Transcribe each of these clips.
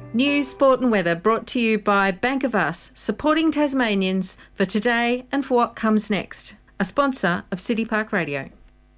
News, sport and weather brought to you by Bank of Us, supporting Tasmanians for today and for what comes next. A sponsor of City Park Radio.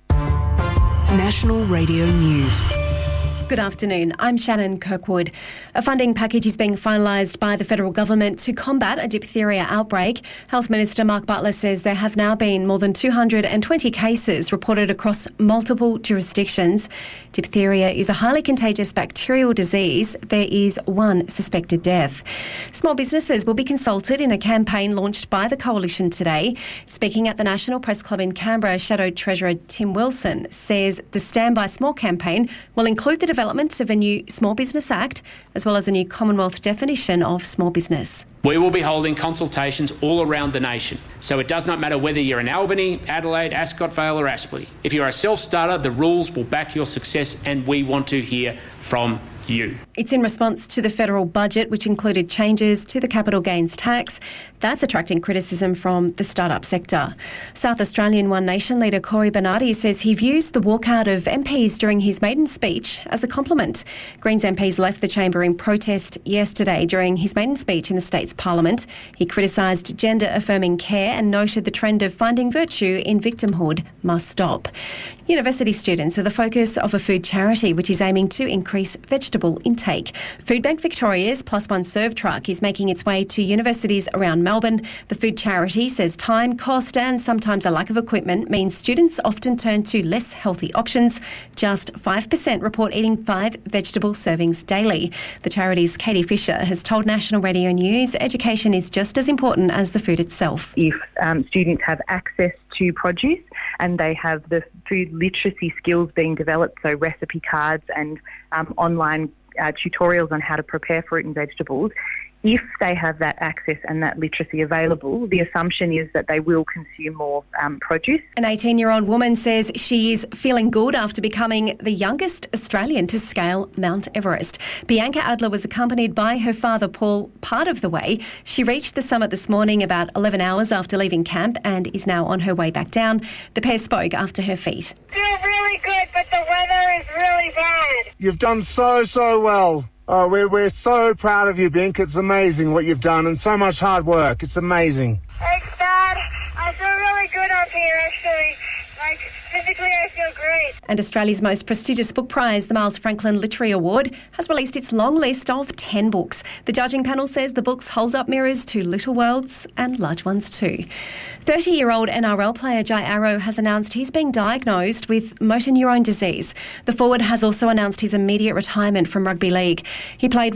National Radio News. Good afternoon, I'm Shannon Kirkwood. A funding package is being finalised by the federal government to combat a diphtheria outbreak. Health Minister Mark Butler says there have now been more than 220 cases reported across multiple jurisdictions. Diphtheria is a highly contagious bacterial disease. There is one suspected death. Small businesses will be consulted in a campaign launched by the Coalition today. Speaking at the National Press Club in Canberra, Shadow Treasurer Tim Wilson says the Stand By Small campaign will include the development of a new Small Business Act as well as a new Commonwealth definition of small business. We will be holding consultations all around the nation, so it does not matter whether you're in Albany, Adelaide, Ascot Vale or Aspley. If you're a self-starter, the rules will back your success and we want to hear from you. It's in response to the federal budget, which included changes to the capital gains tax. That's attracting criticism from the startup sector. South Australian One Nation leader Cory Bernardi says he views the walkout of MPs during his maiden speech as a compliment. Greens MPs left the chamber in protest yesterday during his maiden speech in the state's parliament. He criticised gender-affirming care and noted the trend of finding virtue in victimhood must stop. University students are the focus of a food charity which is aiming to increase vegetable intake. Foodbank Victoria's Plus One Serve truck is making its way to universities around Melbourne. The food charity says time, cost and sometimes a lack of equipment means students often turn to less healthy options. Just 5% report eating 5 vegetable servings daily. The charity's Katie Fisher has told National Radio News education is just as important as the food itself. If students have access to produce and they have the food literacy skills being developed, so recipe cards and online tutorials on how to prepare fruit and vegetables, if they have that access and that literacy available, the assumption is that they will consume more produce. An 18-year-old woman says she is feeling good after becoming the youngest Australian to scale Mount Everest. Bianca Adler was accompanied by her father, Paul, part of the way. She reached the summit this morning about 11 hours after leaving camp and is now on her way back down. The pair spoke after her feat. Feel really good, but the weather is really bad. You've done so well. Oh, we're so proud of you, Bink. It's amazing what you've done and so much hard work. It's amazing. Thanks, Dad. I feel really good up here, actually. Physically, I feel great. And Australia's most prestigious book prize, the Miles Franklin Literary Award, has released its long list of 10 books. The judging panel says the books hold up mirrors to little worlds and large ones too. 30-year-old NRL player Jai Arrow has announced he's being diagnosed with motor neurone disease. The forward has also announced his immediate retirement from rugby league. He played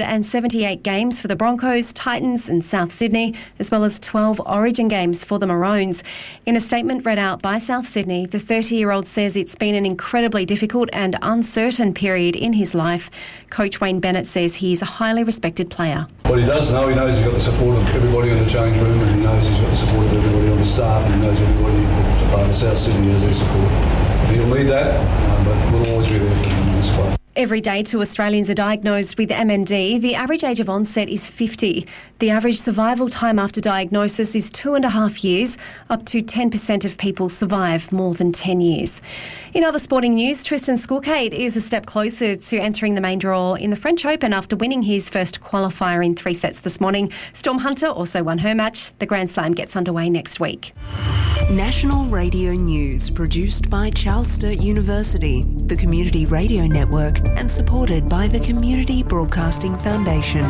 178 games for the Broncos, Titans and South Sydney, as well as 12 Origin games for the Maroons. In a statement read out by South Sydney, the 30-year-old says it's been an incredibly difficult and uncertain period in his life. Coach Wayne Bennett says he is a highly respected player. What he does know, he knows he's got the support of everybody in the change room, and he knows he's got the support of everybody on the staff, and he knows everybody in South Sydney has their support. He'll need that, but we'll always be there for him in this club. Every day 2 Australians are diagnosed with MND. The average age of onset is 50. The average survival time after diagnosis is 2.5 years. Up to 10% of people survive more than 10 years. In other sporting news, Tristan Skulkate is a step closer to entering the main draw in the French Open after winning his first qualifier in 3 sets this morning. Storm Hunter also won her match. The Grand Slam gets underway next week. National Radio News, produced by Charles Sturt University, the Community Radio Network, and supported by the Community Broadcasting Foundation.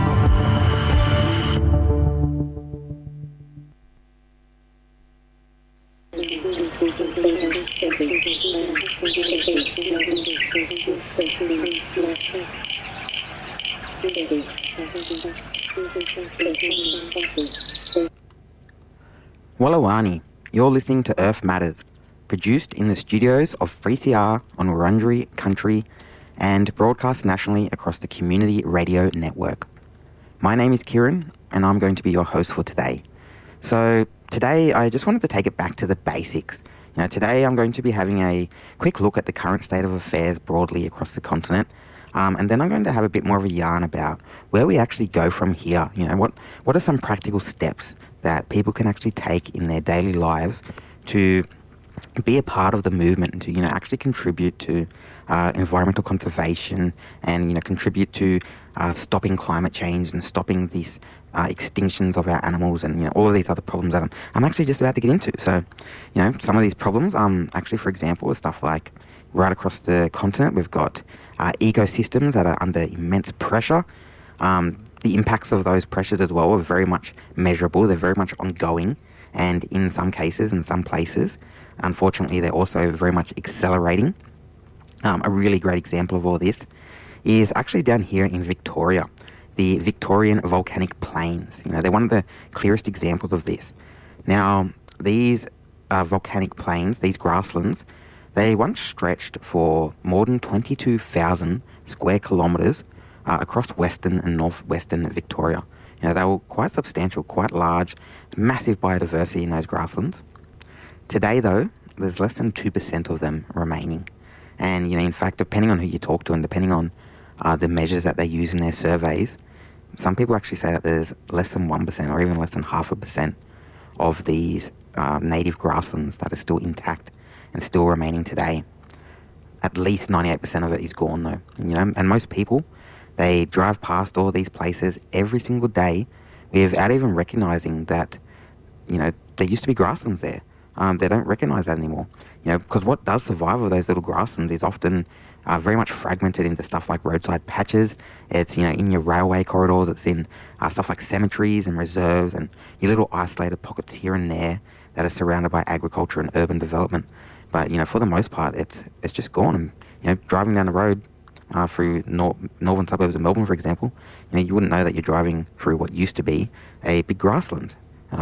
Wallawani, you're listening to Earth Matters, produced in the studios of 3CR on Wurundjeri Country and broadcast nationally across the Community Radio Network. My name is Kieran, and I'm going to be your host for today. So today, I just wanted to take it back to the basics. Today I'm going to be having a quick look at the current state of affairs broadly across the continent, and then I'm going to have a bit more of a yarn about where we actually go from here. What are some practical steps that people can actually take in their daily lives to be a part of the movement, to actually contribute to environmental conservation, and contribute to stopping climate change and stopping these extinctions of our animals, and all of these other problems that I'm actually just about to get into. So, some of these problems, actually, for example, is stuff like right across the continent, we've got ecosystems that are under immense pressure. The impacts of those pressures as well are very much measurable. They're very much ongoing, and in some cases, in some places, unfortunately, they're also very much accelerating. A really great example of all this is actually down here in Victoria, the Victorian volcanic plains. They're one of the clearest examples of this. Now, these volcanic plains, these grasslands, they once stretched for more than 22,000 square kilometres across western and northwestern Victoria. They were quite substantial, quite large, massive biodiversity in those grasslands. Today, though, there's less than 2% of them remaining. And, in fact, depending on who you talk to and depending on the measures that they use in their surveys, some people actually say that there's less than 1% or even less than 0.5% of these native grasslands that are still intact and still remaining today. At least 98% of it is gone, though. And most people, they drive past all these places every single day without even recognising that, there used to be grasslands there. They don't recognise that anymore. Because what does survive of those little grasslands is often very much fragmented into stuff like roadside patches. It's, in your railway corridors. It's in stuff like cemeteries and reserves and your little isolated pockets here and there that are surrounded by agriculture and urban development. But, for the most part, it's just gone. And, driving down the road through northern suburbs of Melbourne, for example, you wouldn't know that you're driving through what used to be a big grassland,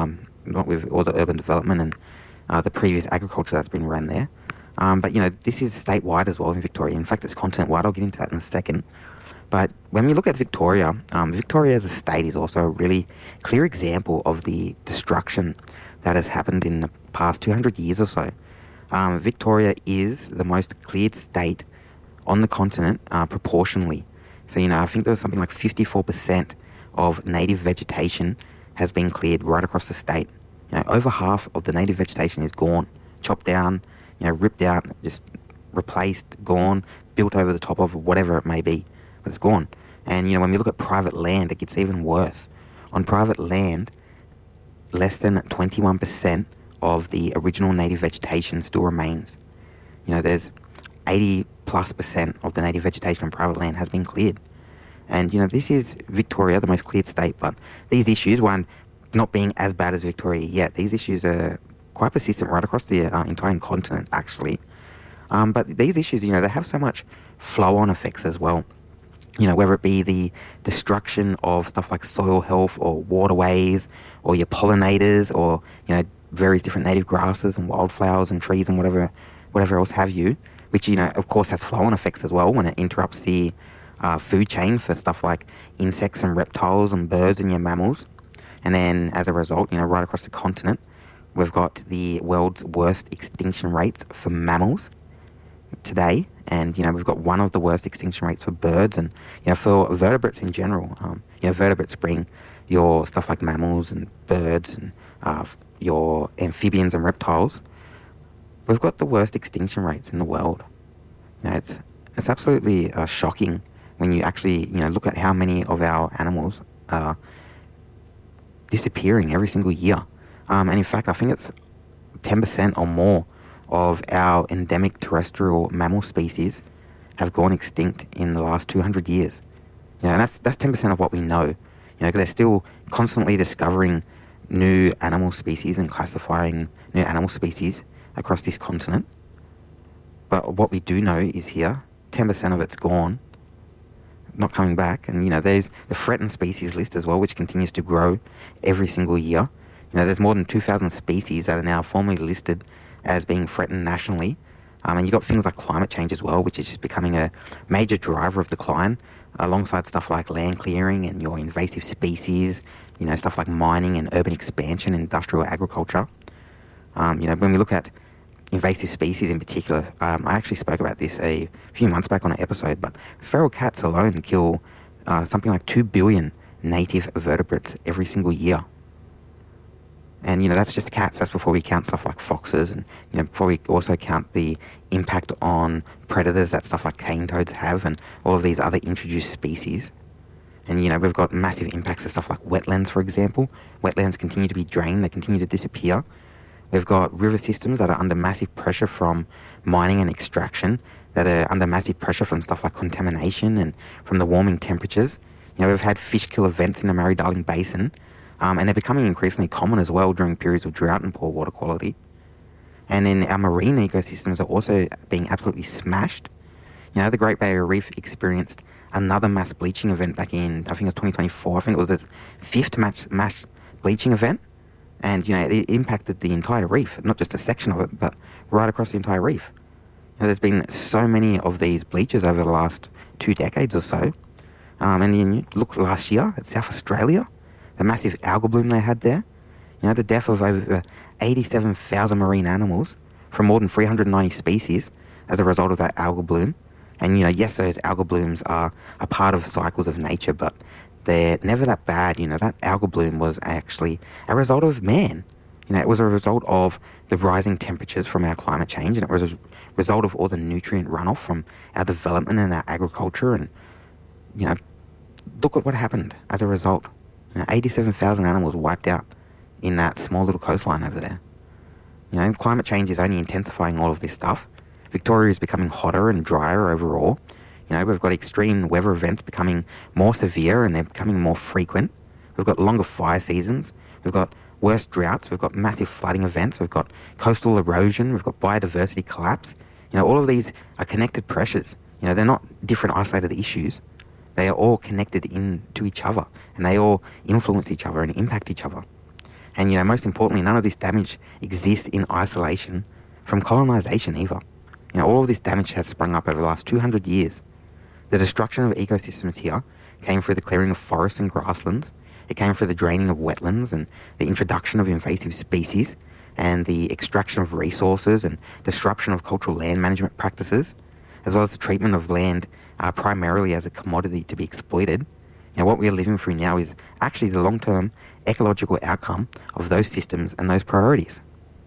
not with all the urban development and the previous agriculture that's been run there. But, this is statewide as well in Victoria. In fact, it's continent-wide. I'll get into that in a second. But when we look at Victoria, Victoria as a state is also a really clear example of the destruction that has happened in the past 200 years or so. Victoria is the most cleared state on the continent proportionally. So, I think there was something like 54% of native vegetation has been cleared right across the state. Over half of the native vegetation is gone, chopped down, ripped out, just replaced, gone, built over the top of, whatever it may be, but it's gone. And, when we look at private land, it gets even worse. On private land, less than 21% of the original native vegetation still remains. There's 80+% of the native vegetation on private land has been cleared. And, this is Victoria, the most cleared state, but these issues, one, not being as bad as Victoria yet, these issues are quite persistent right across the entire continent, actually. But these issues, they have so much flow-on effects as well. Whether it be the destruction of stuff like soil health or waterways or your pollinators or, various different native grasses and wildflowers and trees and whatever else have you, which, of course has flow-on effects as well when it interrupts the food chain for stuff like insects and reptiles and birds and your mammals. And then as a result, right across the continent, we've got the world's worst extinction rates for mammals today. And, we've got one of the worst extinction rates for birds and, for vertebrates in general. Vertebrates bring your stuff like mammals and birds and your amphibians and reptiles. We've got the worst extinction rates in the world. It's absolutely shocking when you actually, look at how many of our animals are disappearing every single year. And in fact, I think it's 10% or more of our endemic terrestrial mammal species have gone extinct in the last 200 years. And that's 10% of what we know. Because they're still constantly discovering new animal species and classifying new animal species across this continent. But what we do know is here, 10% of it's gone, not coming back. And, there's the threatened species list as well, which continues to grow every single year. There's more than 2,000 species that are now formally listed as being threatened nationally. And you've got things like climate change as well, which is just becoming a major driver of decline, alongside stuff like land clearing and your invasive species, stuff like mining and urban expansion, industrial agriculture. When we look at invasive species in particular, I actually spoke about this a few months back on an episode, but feral cats alone kill something like 2 billion native vertebrates every single year. And, that's just cats. That's before we count stuff like foxes and, before we also count the impact on predators that stuff like cane toads have and all of these other introduced species. And, we've got massive impacts to stuff like wetlands, for example. Wetlands continue to be drained. They continue to disappear. We've got river systems that are under massive pressure from mining and extraction, that are under massive pressure from stuff like contamination and from the warming temperatures. We've had fish kill events in the Murray-Darling Basin. And they're becoming increasingly common as well during periods of drought and poor water quality. And then our marine ecosystems are also being absolutely smashed. The Great Barrier Reef experienced another mass bleaching event back in, I think it was 2024. I think it was its fifth mass bleaching event. And, it impacted the entire reef, not just a section of it, but right across the entire reef. There's been so many of these bleaches over the last 2 decades or so. And then you look last year at South Australia, the massive algal bloom they had there, the death of over 87,000 marine animals from more than 390 species as a result of that algal bloom. And, yes, those algal blooms are a part of cycles of nature, but they're never that bad. That algal bloom was actually a result of man. It was a result of the rising temperatures from our climate change, and it was a result of all the nutrient runoff from our development and our agriculture. And, look at what happened as a result. 87,000 animals wiped out in that small little coastline over there. Climate change is only intensifying all of this stuff. Victoria is becoming hotter and drier overall. We've got extreme weather events becoming more severe and they're becoming more frequent. We've got longer fire seasons. We've got worse droughts. We've got massive flooding events. We've got coastal erosion. We've got biodiversity collapse. All of these are connected pressures. They're not different isolated issues. They are all connected into each other, and they all influence each other and impact each other. And, most importantly, none of this damage exists in isolation from colonisation either. All of this damage has sprung up over the last 200 years. The destruction of ecosystems here came through the clearing of forests and grasslands. It came through the draining of wetlands and the introduction of invasive species and the extraction of resources and disruption of cultural land management practices, as well as the treatment of land primarily as a commodity to be exploited. What we are living through now is actually the long-term ecological outcome of those systems and those priorities.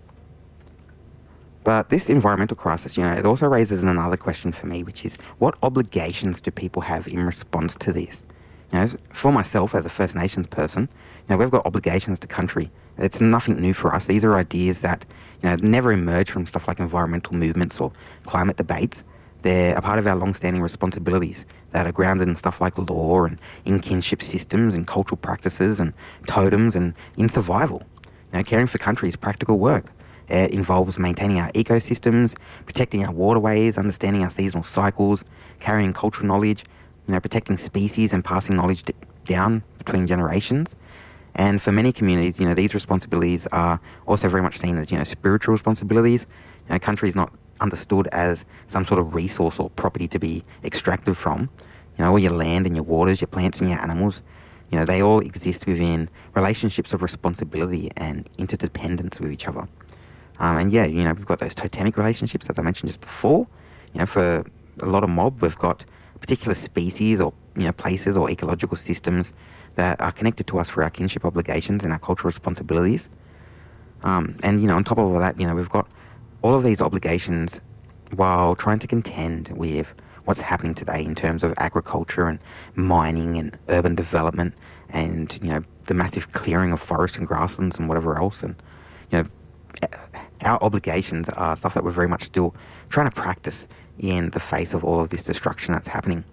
But this environmental crisis, it also raises another question for me, which is what obligations do people have in response to this? For myself as a First Nations person, we've got obligations to country. It's nothing new for us. These are ideas that, never emerge from stuff like environmental movements or climate debates. They're a part of our long-standing responsibilities that are grounded in stuff like law and in kinship systems and cultural practices and totems and in survival. Caring for country is practical work. It involves maintaining our ecosystems, protecting our waterways, understanding our seasonal cycles, carrying cultural knowledge, protecting species and passing knowledge down between generations. And for many communities, these responsibilities are also very much seen as, spiritual responsibilities. Country is not understood as some sort of resource or property to be extracted from. All your land and your waters, your plants and your animals, they all exist within relationships of responsibility and interdependence with each other. We've got those totemic relationships, as I mentioned just before. For a lot of mob, we've got particular species or, places or ecological systems that are connected to us for our kinship obligations and our cultural responsibilities. On top of all that, we've got all of these obligations while trying to contend with what's happening today in terms of agriculture and mining and urban development and, the massive clearing of forests and grasslands and whatever else. And, our obligations are stuff that we're very much still trying to practice in the face of all of this destruction that's happening.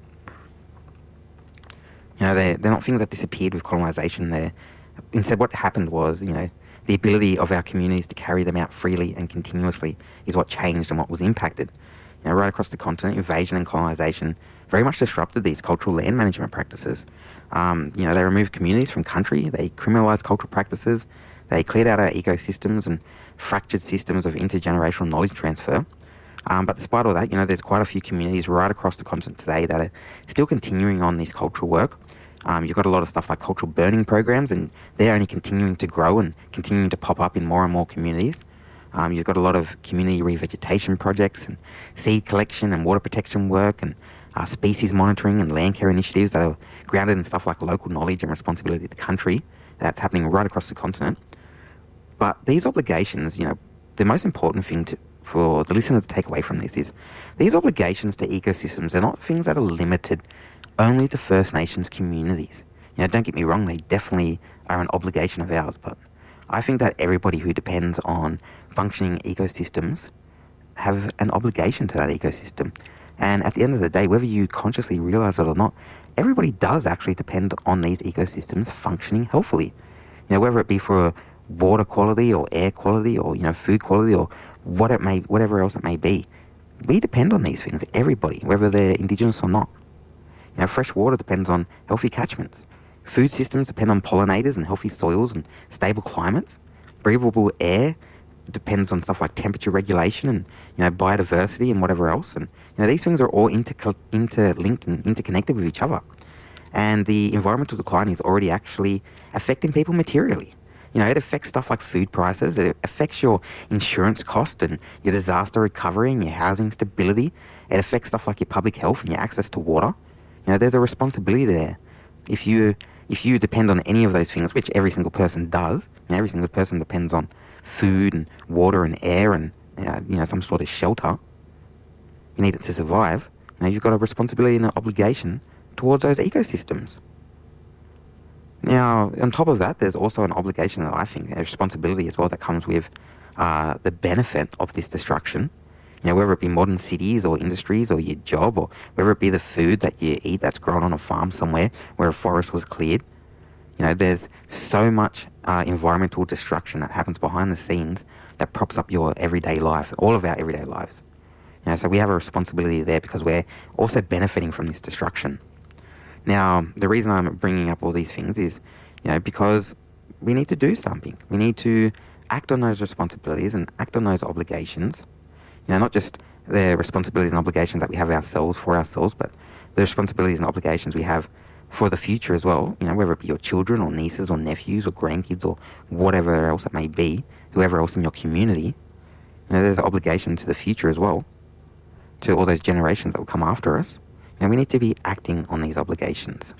They're not things that disappeared with colonisation. Instead, what happened was, the ability of our communities to carry them out freely and continuously is what changed and what was impacted. Right across the continent, invasion and colonisation very much disrupted these cultural land management practices. They removed communities from country, they criminalised cultural practices, they cleared out our ecosystems and fractured systems of intergenerational knowledge transfer. But despite all that, there's quite a few communities right across the continent today that are still continuing on this cultural work. You've got a lot of stuff like cultural burning programs, and they're only continuing to grow and continuing to pop up in more and more communities. You've got a lot of community revegetation projects and seed collection and water protection work and species monitoring and land care initiatives that are grounded in stuff like local knowledge and responsibility to the country. That's happening right across the continent. But these obligations, the most important thing for the listener to take away from this is these obligations to ecosystems are not things that are limited only to First Nations communities. Don't get me wrong, they definitely are an obligation of ours, but I think that everybody who depends on functioning ecosystems have an obligation to that ecosystem. And at the end of the day, whether you consciously realize it or not, everybody does actually depend on these ecosystems functioning healthily. Whether it be for water quality or air quality or, food quality or whatever else it may be. We depend on these things, everybody, whether they're Indigenous or not. Fresh water depends on healthy catchments. Food systems depend on pollinators and healthy soils and stable climates. Breathable air depends on stuff like temperature regulation and, biodiversity and whatever else. And, these things are all interlinked and interconnected with each other. And the environmental decline is already actually affecting people materially. It affects stuff like food prices. It affects your insurance cost and your disaster recovery and your housing stability. It affects stuff like your public health and your access to water. There's a responsibility there. If you depend on any of those things, which every single person does, every single person depends on food and water and air and some sort of shelter. You need it to survive. You've got a responsibility and an obligation towards those ecosystems. Now, on top of that, there's also an obligation that I think, a responsibility as well that comes with the benefit of this destruction. Whether it be modern cities or industries or your job, or whether it be the food that you eat that's grown on a farm somewhere where a forest was cleared. There's so much environmental destruction that happens behind the scenes that props up your everyday life, all of our everyday lives. So we have a responsibility there because we're also benefiting from this destruction. Now, the reason I'm bringing up all these things is, because we need to do something. We need to act on those responsibilities and act on those obligations. Not just the responsibilities and obligations that we have for ourselves, but the responsibilities and obligations we have for the future as well. Whether it be your children or nieces or nephews or grandkids or whatever else it may be, whoever else in your community. There's an obligation to the future as well, to all those generations that will come after us. We need to be acting on these obligations.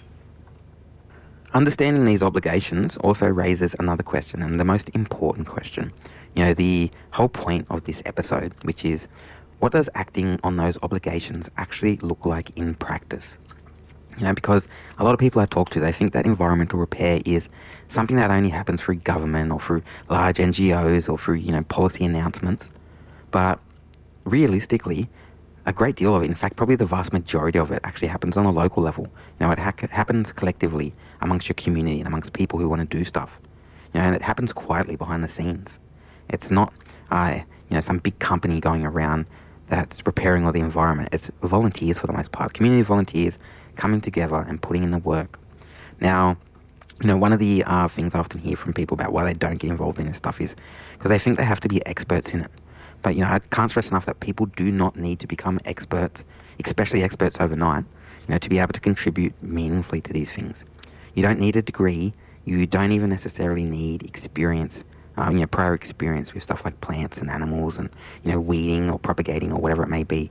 Understanding these obligations also raises another question, and the most important question. The whole point of this episode, which is, what does acting on those obligations actually look like in practice? Because a lot of people I talk to, they think that environmental repair is something that only happens through government or through large NGOs or through, policy announcements. But realistically, a great deal of it, in fact, probably the vast majority of it actually happens on a local level. It happens collectively amongst your community and amongst people who want to do stuff. And it happens quietly behind the scenes. It's not, some big company going around that's repairing all the environment. It's volunteers for the most part. Community volunteers coming together and putting in the work. Now, one of the things I often hear from people about why they don't get involved in this stuff is because they think they have to be experts in it. But, I can't stress enough that people do not need to become experts, especially experts overnight, to be able to contribute meaningfully to these things. You don't need a degree. You don't even necessarily need experience, prior experience with stuff like plants and animals and, weeding or propagating or whatever it may be.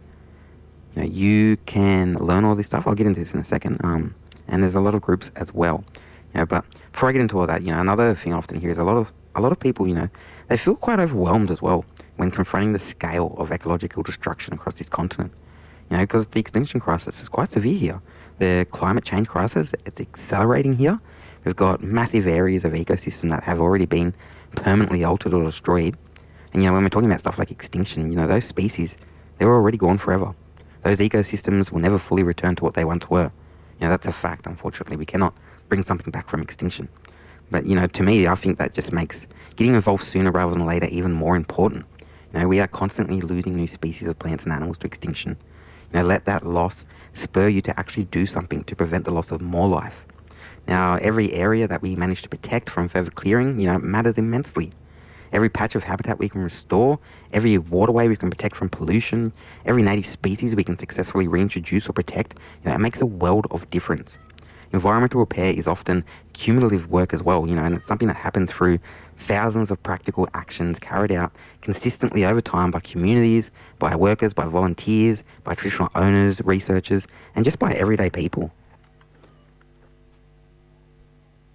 You can learn all this stuff. I'll get into this in a second. And there's a lot of groups as well. But before I get into all that, another thing I often hear is a lot of people, they feel quite overwhelmed as well when confronting the scale of ecological destruction across this continent. Because the extinction crisis is quite severe here. The climate change crisis, it's accelerating here. We've got massive areas of ecosystem that have already been permanently altered or destroyed. And, when we're talking about stuff like extinction, those species, they're already gone forever. Those ecosystems will never fully return to what they once were. That's a fact, unfortunately. We cannot bring something back from extinction. But, to me, I think that just makes getting involved sooner rather than later even more important. We are constantly losing new species of plants and animals to extinction. Let that loss spur you to actually do something to prevent the loss of more life. Now, every area that we manage to protect from further clearing, matters immensely. Every patch of habitat we can restore, every waterway we can protect from pollution, every native species we can successfully reintroduce or protect, it makes a world of difference. Environmental repair is often cumulative work as well, and it's something that happens through thousands of practical actions carried out consistently over time by communities, by workers, by volunteers, by traditional owners, researchers, and just by everyday people.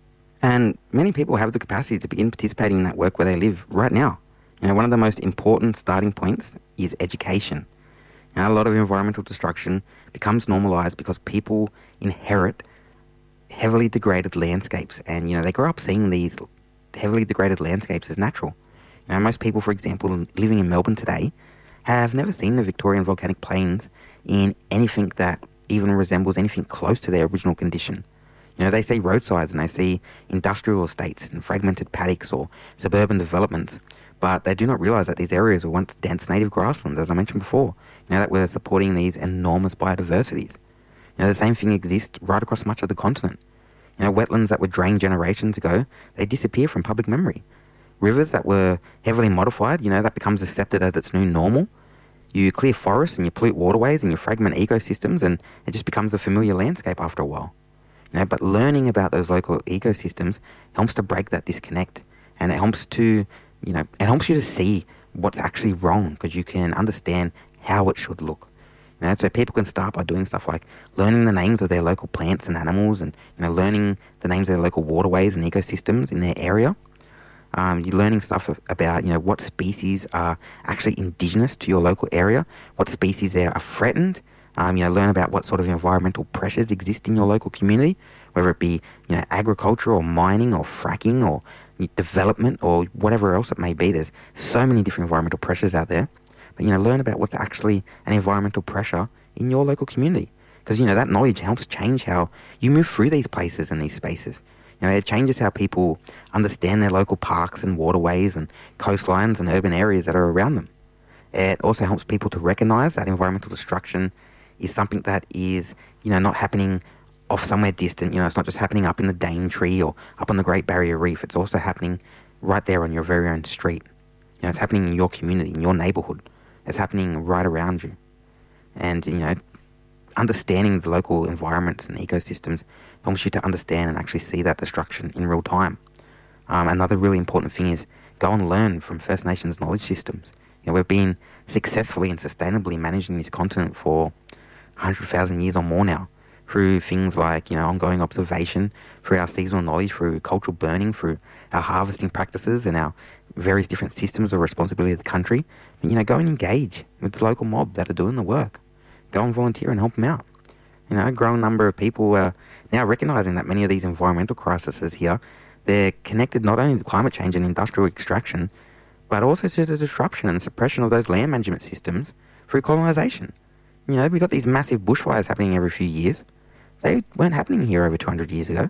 And many people have the capacity to begin participating in that work where they live right now. One of the most important starting points is education. A lot of environmental destruction becomes normalised because people inherit heavily degraded landscapes, and they grow up seeing these heavily degraded landscapes as natural. Most people, for example, living in Melbourne today have never seen the Victorian volcanic plains in anything that even resembles anything close to their original condition. They see roadsides and they see industrial estates and fragmented paddocks or suburban developments, but they do not realise that these areas were once dense native grasslands, as I mentioned before, that were supporting these enormous biodiversities. The same thing exists right across much of the continent. Wetlands that were drained generations ago, they disappear from public memory. Rivers that were heavily modified, that becomes accepted as its new normal. You clear forests and you pollute waterways and you fragment ecosystems, and it just becomes a familiar landscape after a while. But learning about those local ecosystems helps to break that disconnect, and it helps to, it helps you to see what's actually wrong, because you can understand how it should look. So people can start by doing stuff like learning the names of their local plants and animals, and learning the names of their local waterways and ecosystems in their area. You're learning stuff about what species are actually indigenous to your local area, what species there are threatened. Learn about what sort of environmental pressures exist in your local community, whether it be agriculture or mining or fracking or development or whatever else it may be. There's so many different environmental pressures out there. But learn about what's actually an environmental pressure in your local community, because that knowledge helps change how you move through these places and these spaces. It changes how people understand their local parks and waterways and coastlines and urban areas that are around them. It also helps people to recognise that environmental destruction is something that is, not happening off somewhere distant. It's not just happening up in the Daintree or up on the Great Barrier Reef. It's also happening right there on your very own street. It's happening in your community, in your neighbourhood. It's happening right around you. And, understanding the local environments and ecosystems helps you to understand and actually see that destruction in real time. Another really important thing is go and learn from First Nations knowledge systems. We've been successfully and sustainably managing this continent for 100,000 years or more now, through things like, ongoing observation, through our seasonal knowledge, through cultural burning, through our harvesting practices and our various different systems of responsibility of the country. Go and engage with the local mob that are doing the work. Go and volunteer and help them out. A growing number of people are now recognising that many of these environmental crises here, they're connected not only to climate change and industrial extraction, but also to the disruption and suppression of those land management systems through colonisation. We've got these massive bushfires happening every few years. They weren't happening here over 200 years ago.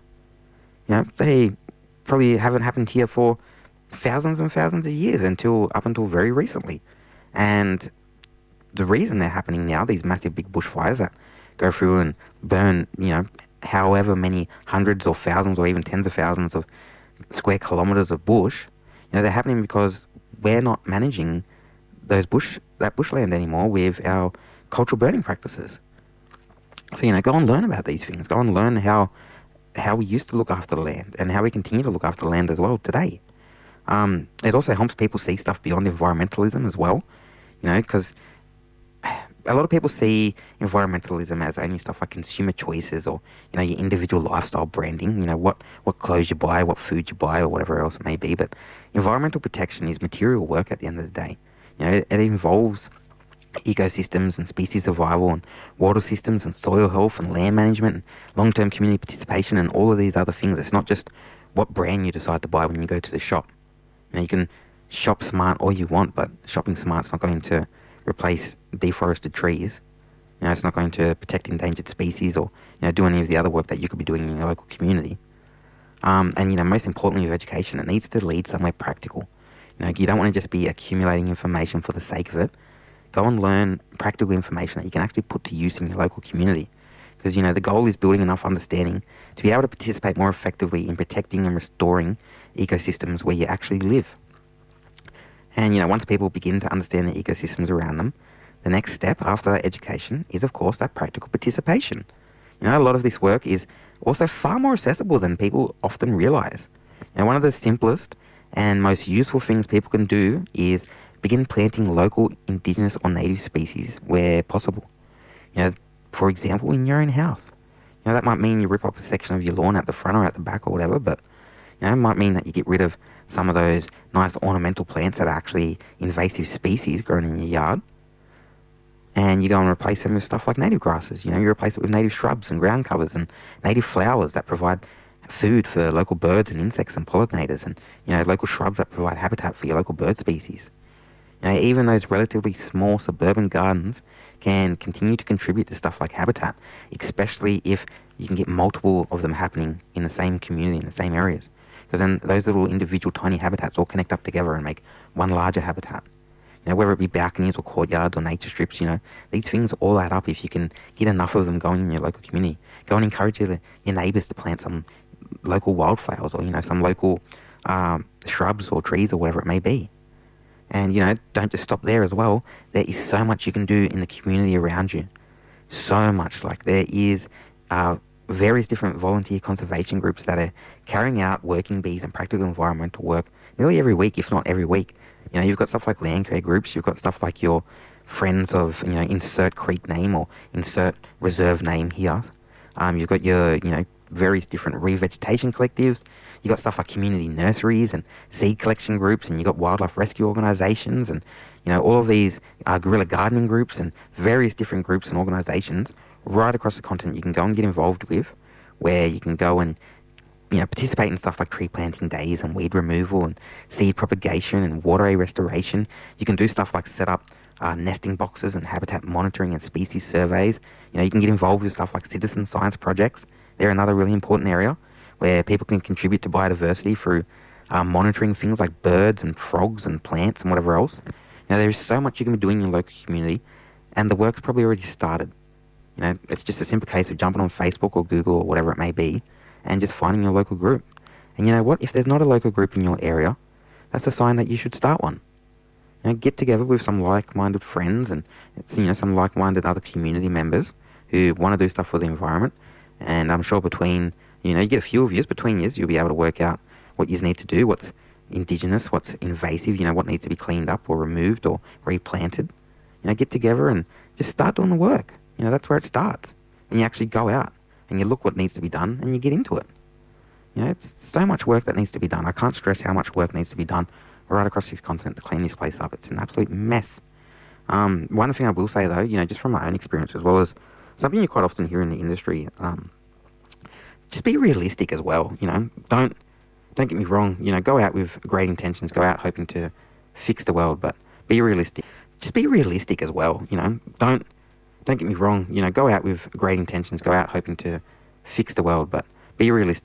They probably haven't happened here for thousands and thousands of years up until very recently. And the reason they're happening now, these massive big bushfires that go through and burn, however many hundreds or thousands or even tens of thousands of square kilometres of bush, they're happening because we're not managing that bushland anymore with our cultural burning practices. So, go and learn about these things. Go and learn how we used to look after the land and how we continue to look after the land as well today. It also helps people see stuff beyond environmentalism as well, because a lot of people see environmentalism as only stuff like consumer choices or, your individual lifestyle branding, what clothes you buy, what food you buy or whatever else it may be. But environmental protection is material work at the end of the day. It involves ecosystems and species survival and water systems and soil health and land management and long-term community participation and all of these other things. It's not just what brand you decide to buy when you go to the shop. You can shop smart all you want, but shopping smart's not going to replace deforested trees. It's not going to protect endangered species or, do any of the other work that you could be doing in your local community. And, most importantly with education, it needs to lead somewhere practical. You don't want to just be accumulating information for the sake of it. Go and learn practical information that you can actually put to use in your local community. Because, the goal is building enough understanding to be able to participate more effectively in protecting and restoring ecosystems where you actually live. And, once people begin to understand the ecosystems around them, the next step after that education is, of course, that practical participation. A lot of this work is also far more accessible than people often realise. One of the simplest and most useful things people can do is begin planting local indigenous or native species where possible. For example, in your own house. That might mean you rip up a section of your lawn at the front or at the back or whatever, but, You know, it might mean that you get rid of some of those nice ornamental plants that are actually invasive species grown in your yard. And you go and replace them with stuff like native grasses. You know, you replace it with native shrubs and ground covers and native flowers that provide food for local birds and insects and pollinators, and, you know, local shrubs that provide habitat for your local bird species. You know, even those relatively small suburban gardens can continue to contribute to stuff like habitat, especially if you can get multiple of them happening in the same community, in the same areas. Because then those little individual tiny habitats all connect up together and make one larger habitat. You know, whether it be balconies or courtyards or nature strips, you know, these things all add up if you can get enough of them going in your local community. Go and encourage your neighbours to plant some local wildflowers, or, you know, some local shrubs or trees or whatever it may be. And, you know, don't just stop there as well. There is so much you can do in the community around you. So much. Like, there is various different volunteer conservation groups that are carrying out working bees and practical environmental work nearly every week, if not every week. You know, you've got stuff like land care groups, you've got stuff like your friends of, you know, insert creek name or insert reserve name here. You've got your, you know, various different revegetation collectives. You've got stuff like community nurseries and seed collection groups, and you've got wildlife rescue organisations, and, you know, all of these guerrilla gardening groups and various different groups and organisations right across the continent you can go and get involved with, where you can go and, you know, participate in stuff like tree planting days and weed removal and seed propagation and waterway restoration. You can do stuff like set up nesting boxes and habitat monitoring and species surveys. You know, you can get involved with stuff like citizen science projects. They're another really important area where people can contribute to biodiversity through monitoring things like birds and frogs and plants and whatever else. Now, there is so much you can be doing in your local community, and the work's probably already started. You know, it's just a simple case of jumping on Facebook or Google or whatever it may be and just finding your local group. And you know what? If there's not a local group in your area, that's a sign that you should start one. You know, get together with some like-minded friends and, you know, some like-minded other community members who want to do stuff for the environment. And I'm sure between, you know, you get a few of yous, between yous, you'll be able to work out what yous need to do, what's indigenous, what's invasive, you know, what needs to be cleaned up or removed or replanted. You know, get together and just start doing the work. You know, that's where it starts. And you actually go out and you look what needs to be done and you get into it. You know, it's so much work that needs to be done. I can't stress how much work needs to be done right across this continent to clean this place up. It's an absolute mess. One thing I will say, though, you know, just from my own experience, as well as something you quite often hear in the industry, just be realistic as well. You know, don't get me wrong. You know, go out with great intentions, go out hoping to fix the world, but be realistic. Just be realistic as well. You know, don't get me wrong. You know, go out with great intentions, go out hoping to fix the world, but be realistic.